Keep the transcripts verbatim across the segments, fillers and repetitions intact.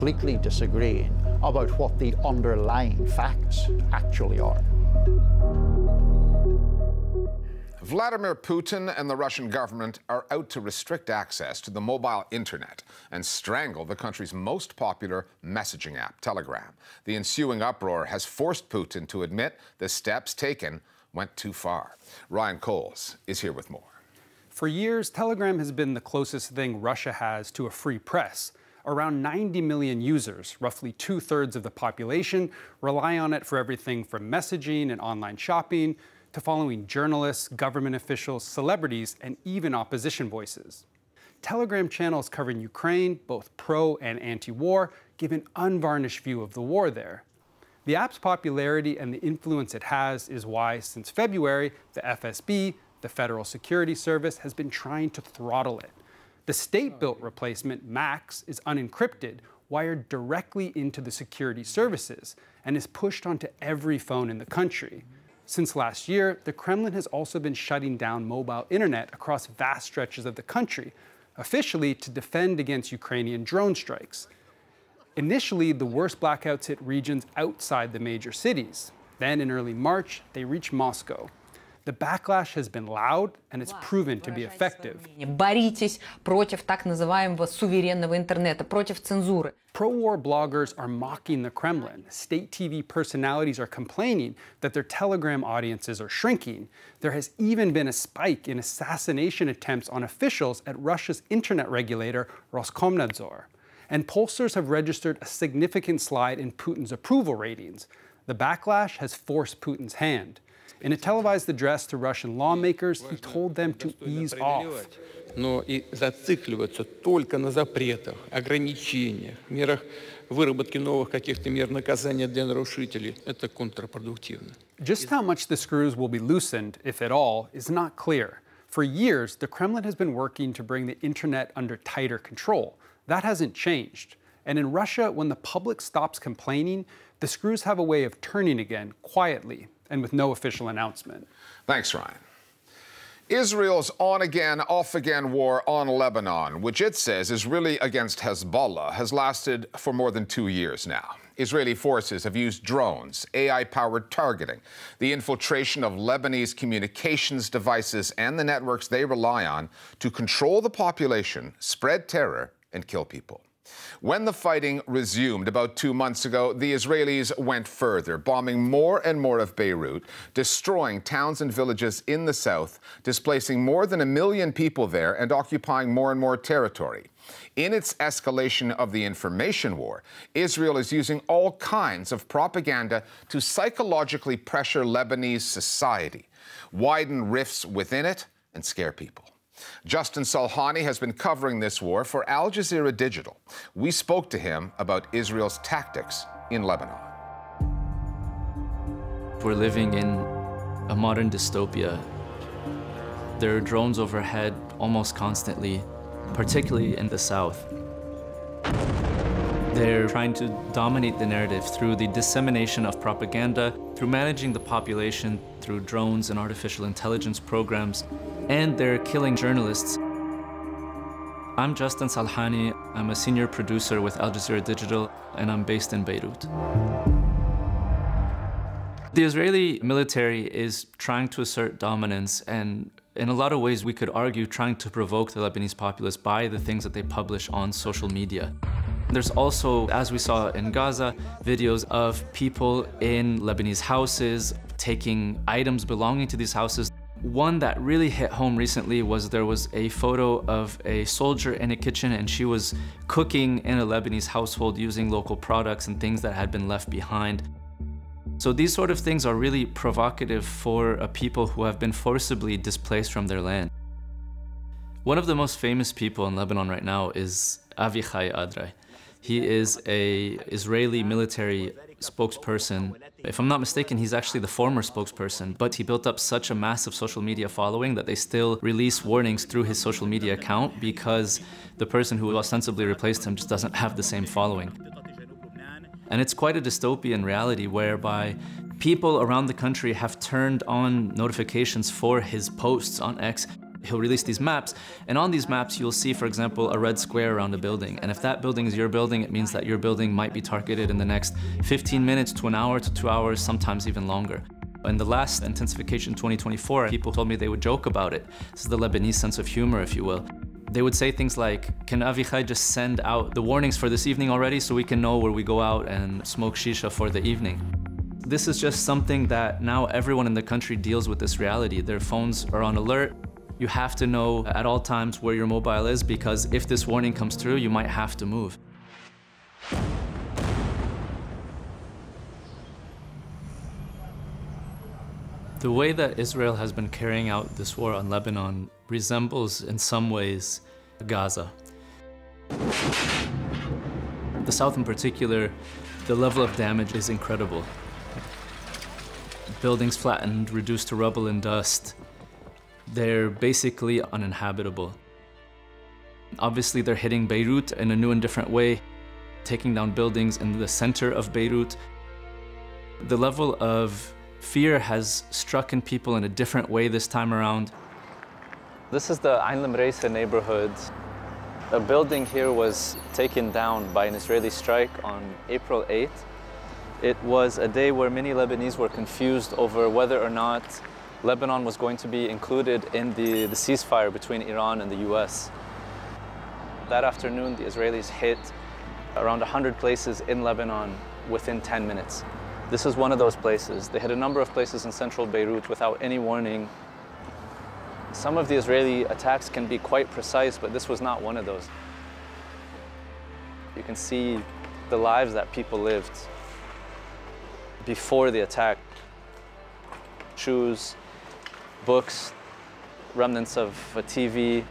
completely disagreeing about what the underlying facts actually are. Vladimir Putin and the Russian government are out to restrict access to the mobile internet and strangle the country's most popular messaging app, Telegram. The ensuing uproar has forced Putin to admit the steps taken went too far. Ryan Coles is here with more. For years, Telegram has been the closest thing Russia has to a free press. Around ninety million users, roughly two-thirds of the population, rely on it for everything from messaging and online shopping to following journalists, government officials, celebrities, and even opposition voices. Telegram channels covering Ukraine, both pro and anti-war, give an unvarnished view of the war there. The app's popularity and the influence it has is why, since February, the F S B, the Federal Security Service, has been trying to throttle it. The state-built replacement, Max, is unencrypted, wired directly into the security services, and is pushed onto every phone in the country. Since last year, the Kremlin has also been shutting down mobile internet across vast stretches of the country, officially to defend against Ukrainian drone strikes. Initially, the worst blackouts hit regions outside the major cities. Then, in early March, they reached Moscow. The backlash has been loud, and it's proven to be effective. Боритесь против так называемого суверенного интернета, против цензуры. Pro-war bloggers are mocking the Kremlin. State T V personalities are complaining that their Telegram audiences are shrinking. There has even been a spike in assassination attempts on officials at Russia's internet regulator, Roskomnadzor. And pollsters have registered a significant slide in Putin's approval ratings. The backlash has forced Putin's hand. In a televised address to Russian lawmakers, he told them to ease off. Но и зацикливаться только на запретах, ограничениях, мерах выработки новых каких-то мер наказания для нарушителей – это контрпродуктивно. Just how much the screws will be loosened, if at all, is not clear. For years, the Kremlin has been working to bring the internet under tighter control. That hasn't changed. And in Russia, when the public stops complaining, the screws have a way of turning again, quietly, and with no official announcement. Thanks, Ryan. Israel's on-again, off-again war on Lebanon, which it says is really against Hezbollah, has lasted for more than two years now. Israeli forces have used drones, A I-powered targeting, the infiltration of Lebanese communications devices and the networks they rely on to control the population, spread terror, and kill people. When the fighting resumed about two months ago, the Israelis went further, bombing more and more of Beirut, destroying towns and villages in the south, displacing more than a million people there and occupying more and more territory. In its escalation of the information war, Israel is using all kinds of propaganda to psychologically pressure Lebanese society, widen rifts within it, and scare people. Justin Salhani has been covering this war for Al Jazeera Digital. We spoke to him about Israel's tactics in Lebanon. We're living in a modern dystopia. There are drones overhead almost constantly, particularly in the south. They're trying to dominate the narrative through the dissemination of propaganda, through managing the population, through drones and artificial intelligence programs, and they're killing journalists. I'm Justin Salhani. I'm a senior producer with Al Jazeera Digital, and I'm based in Beirut. The Israeli military is trying to assert dominance, and in a lot of ways we could argue trying to provoke the Lebanese populace by the things that they publish on social media. There's also, as we saw in Gaza, videos of people in Lebanese houses taking items belonging to these houses. One that really hit home recently was there was a photo of a soldier in a kitchen, and she was cooking in a Lebanese household using local products and things that had been left behind. So these sort of things are really provocative for a people who have been forcibly displaced from their land. One of the most famous people in Lebanon right now is Avichai Adrai. He is an Israeli military spokesperson. If I'm not mistaken, he's actually the former spokesperson, but he built up such a massive social media following that they still release warnings through his social media account because the person who ostensibly replaced him just doesn't have the same following. And it's quite a dystopian reality whereby people around the country have turned on notifications for his posts on X. He'll release these maps, and on these maps you'll see, for example, a red square around a building. And if that building is your building, it means that your building might be targeted in the next fifteen minutes to an hour to two hours, sometimes even longer. In the last intensification twenty twenty-four, people told me they would joke about it. This is the Lebanese sense of humor, if you will. They would say things like, can Avichai just send out the warnings for this evening already so we can know where we go out and smoke shisha for the evening? This is just something that now everyone in the country deals with this reality. Their phones are on alert. You have to know at all times where your mobile is, because if this warning comes through, you might have to move. The way that Israel has been carrying out this war on Lebanon resembles, in some ways, Gaza. The south in particular, the level of damage is incredible. Buildings flattened, reduced to rubble and dust. They're basically uninhabitable. Obviously, they're hitting Beirut in a new and different way, taking down buildings in the center of Beirut. The level of fear has struck in people in a different way this time around. This is the Ain Lamreisa neighborhood. A building here was taken down by an Israeli strike on April eighth. It was a day where many Lebanese were confused over whether or not Lebanon was going to be included in the, the ceasefire between Iran and the U S. That afternoon, the Israelis hit around one hundred places in Lebanon within ten minutes. This is one of those places. They hit a number of places in central Beirut without any warning. Some of the Israeli attacks can be quite precise, but this was not one of those. You can see the lives that people lived before the attack. Shoes, books, remnants of a T V,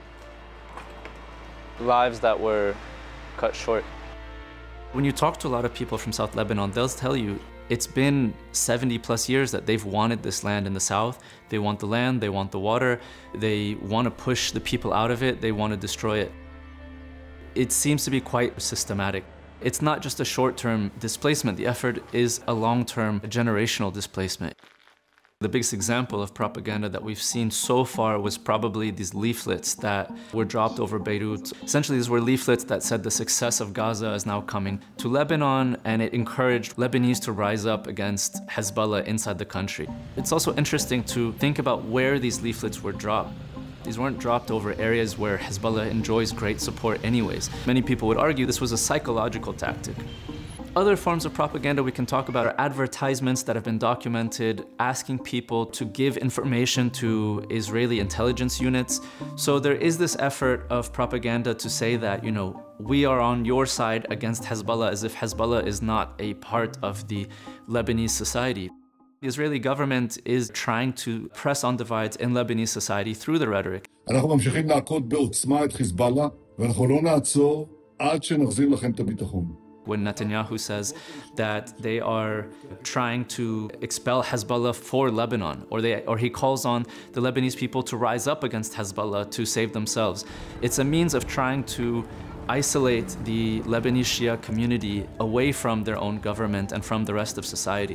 lives that were cut short. When you talk to a lot of people from South Lebanon, they'll tell you it's been seventy plus years that they've wanted this land in the south. They want the land, they want the water, they want to push the people out of it, they want to destroy it. It seems to be quite systematic. It's not just a short-term displacement, the effort is a long-term, generational displacement. The biggest example of propaganda that we've seen so far was probably these leaflets that were dropped over Beirut. Essentially, these were leaflets that said the success of Gaza is now coming to Lebanon, and it encouraged Lebanese to rise up against Hezbollah inside the country. It's also interesting to think about where these leaflets were dropped. These weren't dropped over areas where Hezbollah enjoys great support anyways. Many people would argue this was a psychological tactic. Other forms of propaganda we can talk about are advertisements that have been documented, asking people to give information to Israeli intelligence units. So there is this effort of propaganda to say that, you know, we are on your side against Hezbollah, as if Hezbollah is not a part of the Lebanese society. The Israeli government is trying to press on divides in Lebanese society through the rhetoric. אנחנו ממשיכים להכות בעוצמה את חיזבאללה, ואנחנו לא נעצור עד שנחזיר לכם את הביטחון. When Netanyahu says that they are trying to expel Hezbollah for Lebanon, or, they, or he calls on the Lebanese people to rise up against Hezbollah to save themselves. It's a means of trying to isolate the Lebanese Shia community away from their own government and from the rest of society.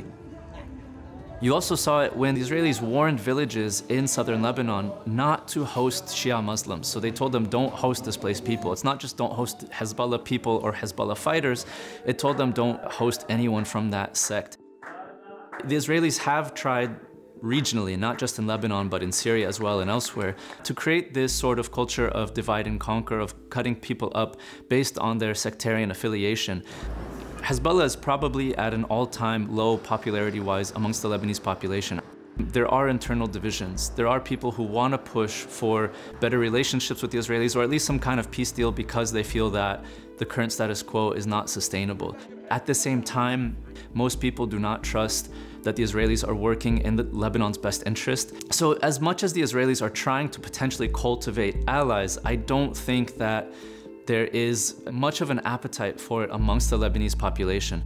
You also saw it when the Israelis warned villages in southern Lebanon not to host Shia Muslims. So they told them, don't host displaced people. It's not just don't host Hezbollah people or Hezbollah fighters. It told them don't host anyone from that sect. The Israelis have tried regionally, not just in Lebanon, but in Syria as well and elsewhere, to create this sort of culture of divide and conquer, of cutting people up based on their sectarian affiliation. Hezbollah is probably at an all-time low popularity-wise amongst the Lebanese population. There are internal divisions. There are people who want to push for better relationships with the Israelis, or at least some kind of peace deal, because they feel that the current status quo is not sustainable. At the same time, most people do not trust that the Israelis are working in the Lebanon's best interest. So as much as the Israelis are trying to potentially cultivate allies, I don't think that there is much of an appetite for it amongst the Lebanese population.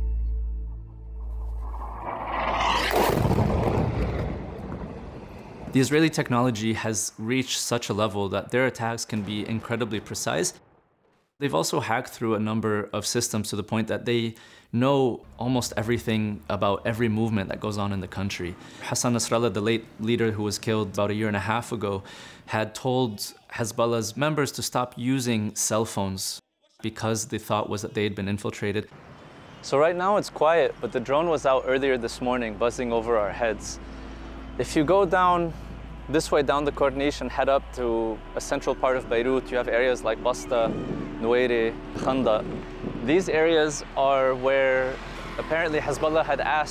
The Israeli technology has reached such a level that their attacks can be incredibly precise. They've also hacked through a number of systems to the point that they know almost everything about every movement that goes on in the country. Hassan Nasrallah, the late leader who was killed about a year and a half ago, had told Hezbollah's members to stop using cell phones because the thought was that they had been infiltrated. So right now it's quiet, but the drone was out earlier this morning, buzzing over our heads. If you go down this way, down the Corniche, and head up to a central part of Beirut, you have areas like Basta, Nuwairi, Khanda. These areas are where apparently Hezbollah had asked